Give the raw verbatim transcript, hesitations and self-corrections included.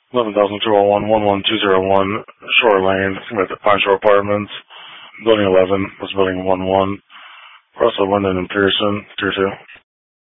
eleven thousand two oh one, one one two oh one, Shore Lane, with the Pine Shore Apartments. Building eleven was building one one. Russell, Linden, and Pearson, tier two.